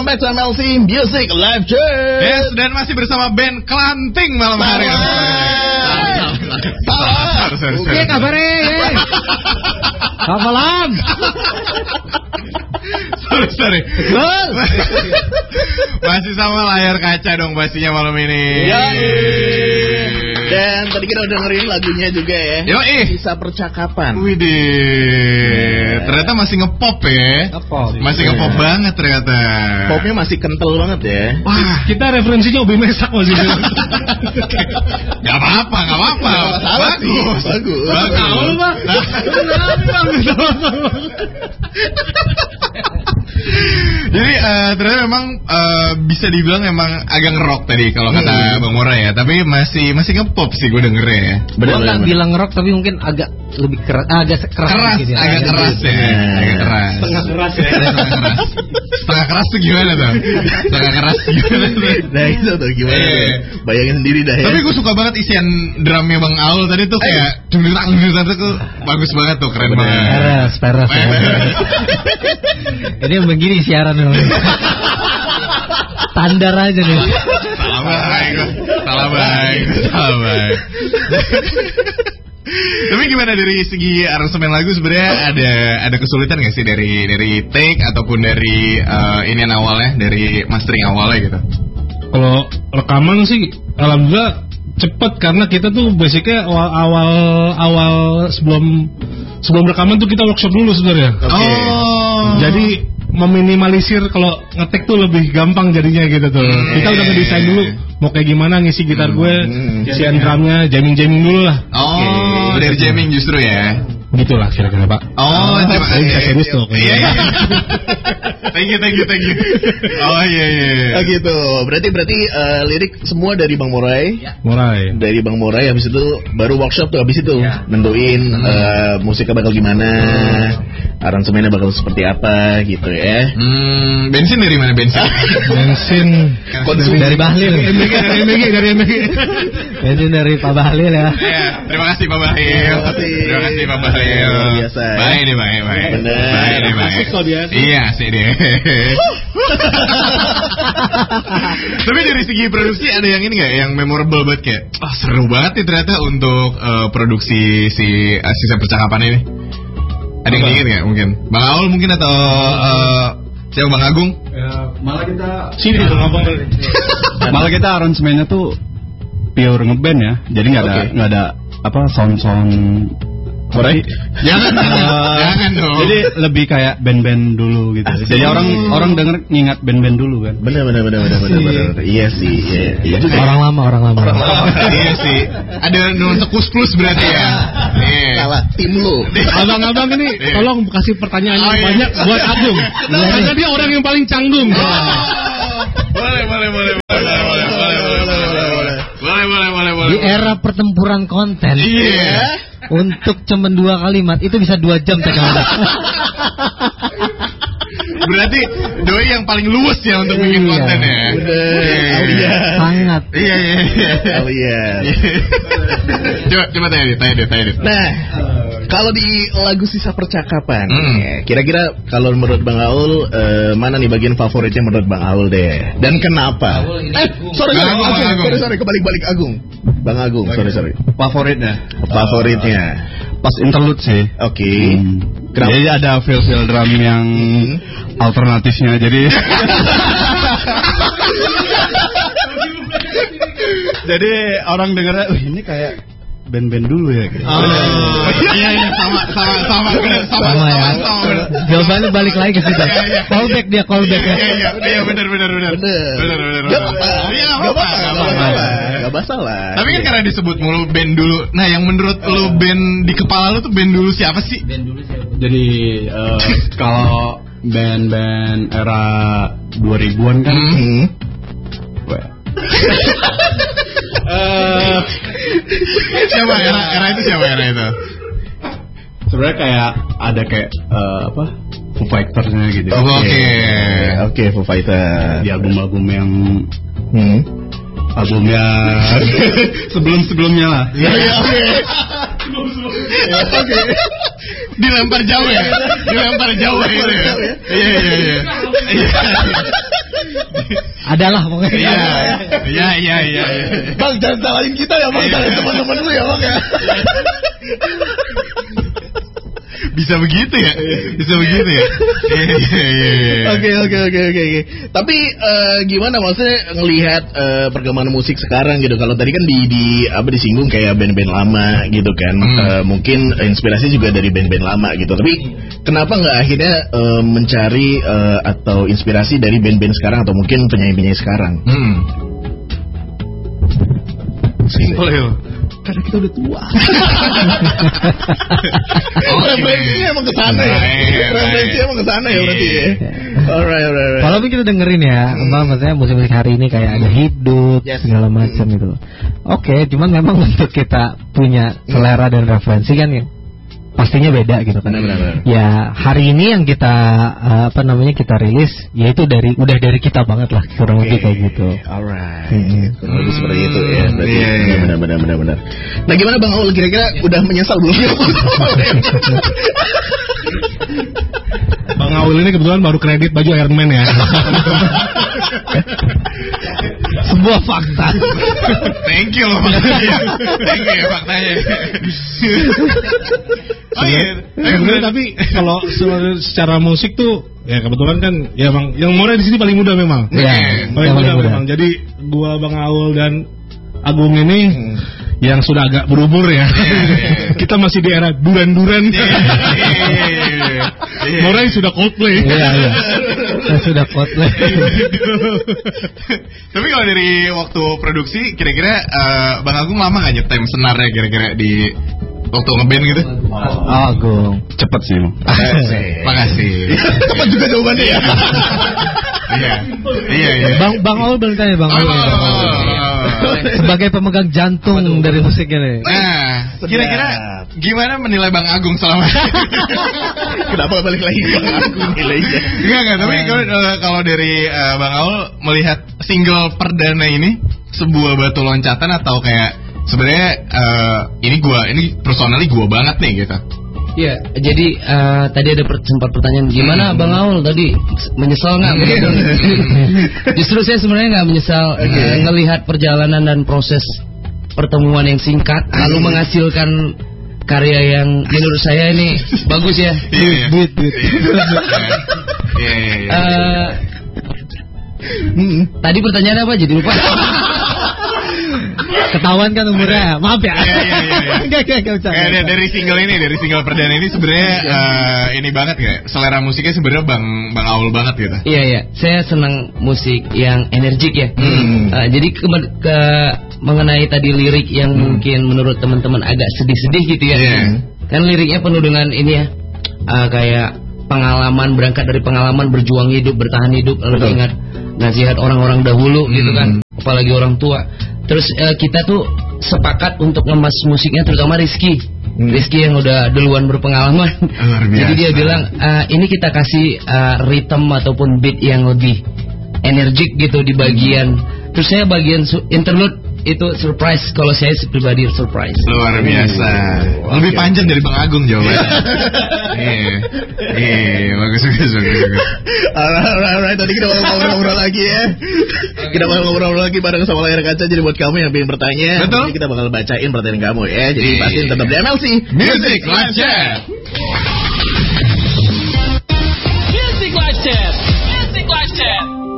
welcome back to MLC Music Live Check. Yes, dan masih bersama band Kelanting malam hari ini. Oke, kabarnya. Kapalan. Sorry. Masih sama layar kaca dong pastinya malam ini. Dan tadi kita udah dengerin lagunya juga ya. Kisah Percakapan. Widih. Ternyata masih ngepop ya. Masih ngepop banget ternyata. Popnya masih kental banget ya. Wah, kita referensinya Obi Mesak masih. Gak apa-apa. Bagus. Tahu lu, Bang. Jadi ternyata memang bisa dibilang memang agak ngerok tadi kalau kata Bang Mora ya, tapi masih ngepop sih gue dengernya ya. Gue nggak bilang ngerok tapi mungkin agak lebih keras, agak keras gitu ya. Agak keras ya. Setengah keras ya. Setengah keras tuh gimana tuh? Setengah keras gimana tuh? Nah itu tuh gimana tuh? Bayangin sendiri dah ya. Tapi gue suka banget isian drumnya Bang Aul tadi tuh kayak cemberang tuh bagus banget tuh, keren banget. Peres. Ini begini siaran loh. Standar aja nih. Salah baik. Tapi gimana dari segi aransemen lagu sebenarnya ada kesulitan nggak sih dari take ataupun dari inian awalnya, dari mastering awalnya gitu? Kalau rekaman sih alhamdulillah cepet karena kita tuh basicnya awal sebelum rekaman tuh kita workshop dulu sebenarnya. Jadi meminimalisir kalau ngetek tuh lebih gampang jadinya gitu tuh. Kita udah ngedesain dulu mau kayak gimana ngisi gitar gue, isian drumnya, jamming dulu lah. Dari jamming justru ya. Gitulah kira-kira Pak. Coba bisa serius tuh. Iya. Thank you. Oh iya. Gitu. Berarti lirik semua dari Bang Morai. Dari Bang Morai, habis itu baru workshop tuh, habis itu nentuin musiknya bakal gimana, aransemennya bakal seperti apa gitu ya. Bensin dari mana bensin? Konsum dari Bahlil. Dari MG. Bensin dari Pak Bahlil ya. Terima kasih Pak Bahlil. Terima kasih Pak Bahlil. Biasa. Baik. Bener. Asik kok dia. Iya sih deh. Tapi dari segi produksi ada yang ini nggak, yang memorable banget kayak, seru banget nih ternyata untuk produksi si Sisa Percakapan ini. Ada yang inget nggak mungkin? Bang Aul mungkin atau siapa Bang Agung? Ya, malah kita sini Bang Abang. Malah kita aransemennya tuh pure ngeband ya. Jadi nggak ada sound. Morai? Jangan dong. Jadi lebih kayak band-band dulu gitu. Jadi orang denger ngingat band-band dulu kan. Bener. Iya sih. Iya juga. Orang lama. Iya sih. Ada nuansa plus berarti ya. Salah tim lu. Abang-abang ini tolong kasih pertanyaan yang banyak buat Agung. Karena dia orang yang paling canggung. Boleh. Di era pertempuran konten. Iya. Untuk cuma 2 kalimat itu bisa 2 jam tekan. Berarti Doi yang paling luwes ya untuk bikin konten ya. Iya. Sangat. Iya. Coba tanya deh. Nah, kalau di lagu Sisa Percakapan, kira-kira kalau menurut Bang Aul, mana nih bagian favoritnya menurut Bang Aul deh? Dan kenapa? Sorry, kebalik Agung. Bang Agung, sorry. Favoritnya. Pas interlude sih. Oke. Jadi ada feel drum yang alternatifnya. Jadi orang dengarnya, ini kayak band-band dulu ya. Iya, sama ya. Jawabannya balik lagi ke situ. Callback ya. Iya, benar. Gak masalah. Tapi kan karena disebut mulu band dulu. Nah, yang menurut lu band di kepala lu tuh band dulu siapa sih? Jadi kalau band-band era 2000-an kan. Siapa era itu? Sebenarnya kayak ada kayak Foo Fighters-nya gitu. Oke, Foo Fighters. Di album-album yang albumnya sebelumnya lah. Iya. Oke. Dilempar jauh ya. Iya. Adalah pokoknya. Iya. Bang, jangan salahin kita ya Bang, salahin teman-teman lu ya Bang ya. Bisa begitu ya? Oke. Tapi gimana maksudnya ngelihat perkembangan musik sekarang gitu. Kalau tadi kan disinggung kayak band-band lama gitu kan. Mungkin inspirasi juga dari band-band lama gitu. Tapi kenapa nggak akhirnya mencari atau inspirasi dari band-band sekarang atau mungkin penyanyi-penyanyi sekarang? Simple ya. Karena kita udah tua. Referensinya emang kesana ya. Referensinya emang kesana ya berarti ya. Alright. Walaupun kita dengerin ya, maksudnya musik-musik hari ini kayak ada hidup segala macam gitu. Oke, cuman memang untuk kita punya selera dan referensi kan ya pastinya beda gitu kan. Benar. Ya hari ini yang kita kita rilis yaitu udah dari kita banget lah kurang lebih kayak gitu. Alright. Kurang lebih seperti itu ya. Benar. Nah gimana Bang Aul, kira-kira udah menyesal belum? Bang Aul ini kebetulan baru kredit baju Iron Man ya. Sebuah fakta. Thank you loh faktanya. Tapi kalau secara musik tuh ya kebetulan kan ya Bang, yang More di sini paling muda memang. Iya, paling muda memang. Jadi gua Bang Aul dan Agung ini yang sudah agak berumur ya. Kita masih di era duran-duran. More sudah Coldplay. Iya. Sudah Coldplay. Tapi kalau dari waktu produksi kira-kira Bang Agung lama gak nyetem senarnya kira-kira di waktu ngeband gitu? Agung cepet sih. Makasih. Cepat juga jawabannya ya. Iya. Bang Aul belum tanya Bang Aul. Sebagai pemegang jantung dari musik ini. Nah, kira-kira gimana menilai Bang Agung selama ini? Kenapa balik lagi Bang Agung nilainya? Enggak, tapi kalau dari Bang Aul melihat single perdana ini sebuah batu loncatan atau kayak sebenarnya ini personally gua banget nih gitu. Iya, jadi tadi ada sempat pertanyaan gimana Bang Aul tadi menyesal nggak? Justru saya sebenarnya nggak menyesal ngelihat perjalanan dan proses pertemuan yang singkat lalu menghasilkan karya yang menurut saya ini bagus ya. Duit. Tadi pertanyaan apa? Jadi lupa. Ketahuan kan umurnya. Maaf ya. Enggak usah. Dari single perdana ini sebenarnya ini banget gak? Selera musiknya sebenarnya Bang Aul banget gitu. Iya. Saya senang musik yang energik ya. Jadi mengenai tadi lirik yang mungkin menurut teman-teman agak sedih-sedih gitu ya. Kan liriknya penuh dengan ini ya. Kayak pengalaman, berangkat dari pengalaman berjuang hidup, bertahan hidup, lalu ingat nasihat orang-orang dahulu gitu kan. Apalagi orang tua. Terus kita tuh sepakat untuk ngemas musiknya, terutama Rizky yang udah duluan berpengalaman. Jadi dia bilang ini kita kasih rhythm ataupun beat yang lebih energik gitu di bagian. Terus saya bagian interlude itu surprise. Kalau saya pribadi surprise. Luar biasa. Lebih panjang dari Bang Agung jawabannya. Bagus. Alright, tadi kita mau ngobrol lagi ya. Kita bakal ngobrol lagi bareng sama layar kaca. Jadi buat kamu yang pengen bertanya, nanti kita bakal bacain pertanyaan kamu ya. Jadi pastiin tetap di MLC Music Live Chat. Music Live Chat.